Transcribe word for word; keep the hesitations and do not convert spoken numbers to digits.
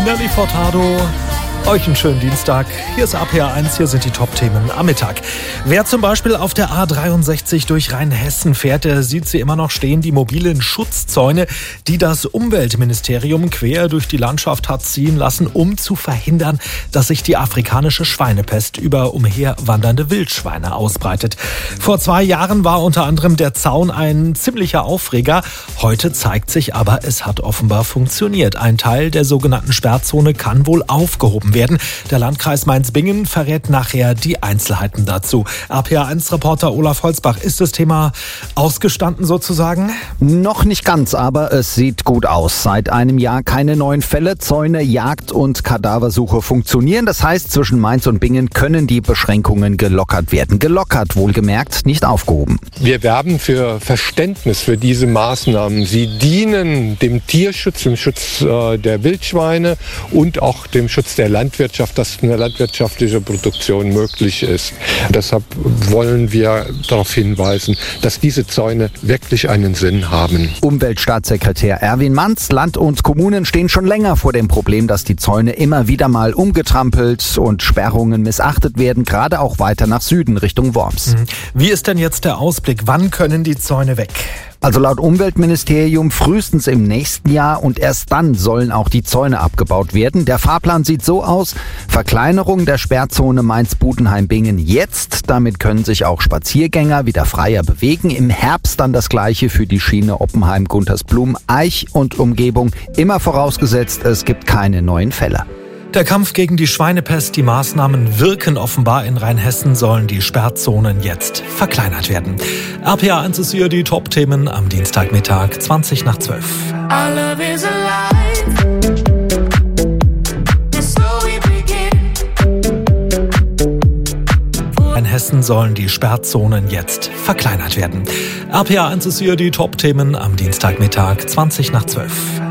Nelly Furtado. Euch einen schönen Dienstag. Hier ist A P A eins, hier sind die Top-Themen am Mittag. Wer zum Beispiel auf der A dreiundsechzig durch Rheinhessen fährt, der sieht sie immer noch stehen, die mobilen Schutzzäune, die das Umweltministerium quer durch die Landschaft hat ziehen lassen, um zu verhindern, dass sich die afrikanische Schweinepest über umherwandernde Wildschweine ausbreitet. Vor zwei Jahren war unter anderem der Zaun ein ziemlicher Aufreger. Heute zeigt sich aber, es hat offenbar funktioniert. Ein Teil der sogenannten Sperrzone kann wohl aufgehoben werden. werden. Der Landkreis Mainz-Bingen verrät nachher die Einzelheiten dazu. A P A eins-Reporter Olaf Holzbach, ist das Thema ausgestanden sozusagen? Noch nicht ganz, aber es sieht gut aus. Seit einem Jahr keine neuen Fälle. Zäune, Jagd und Kadaversuche funktionieren. Das heißt, zwischen Mainz und Bingen können die Beschränkungen gelockert werden. Gelockert, wohlgemerkt, nicht aufgehoben. Wir werben für Verständnis für diese Maßnahmen. Sie dienen dem Tierschutz, dem Schutz äh, der Wildschweine und auch dem Schutz der Landwirtschaft. Landwirtschaft, dass eine landwirtschaftliche Produktion möglich ist. Deshalb wollen wir darauf hinweisen, dass diese Zäune wirklich einen Sinn haben. Umweltstaatssekretär Erwin Manz, Land und Kommunen stehen schon länger vor dem Problem, dass die Zäune immer wieder mal umgetrampelt und Sperrungen missachtet werden, gerade auch weiter nach Süden Richtung Worms. Wie ist denn jetzt der Ausblick? Wann können die Zäune weg? Also laut Umweltministerium frühestens im nächsten Jahr und erst dann sollen auch die Zäune abgebaut werden. Der Fahrplan sieht so aus: Verkleinerung der Sperrzone Mainz-Budenheim-Bingen jetzt. Damit können sich auch Spaziergänger wieder freier bewegen. Im Herbst dann das Gleiche für die Schiene Oppenheim-Guntersblum, Eich und Umgebung. Immer vorausgesetzt, es gibt keine neuen Fälle. Der Kampf gegen die Schweinepest, die Maßnahmen wirken offenbar. In Rheinhessen sollen die Sperrzonen jetzt verkleinert werden. A P A eins ist hier die Top-Themen am Dienstagmittag, zwanzig nach zwölf. In Hessen sollen die Sperrzonen jetzt verkleinert werden. A P A eins ist hier die Top-Themen am Dienstagmittag, zwanzig nach zwölf.